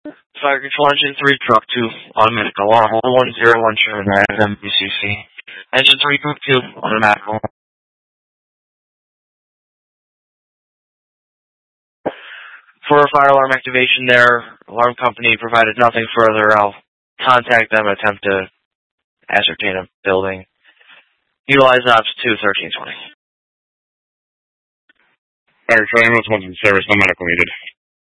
Fire Control Engine 3, Truck 2, Automatic Alarm, 101 Sherman MBCC. Engine 3, Truck 2, Automatic Alarm. For fire alarm activation, their alarm company provided nothing further. I'll contact them and attempt to ascertain a building. Utilize Ops 2-1320. Fire Control Ambulance 1 in service, no medical needed.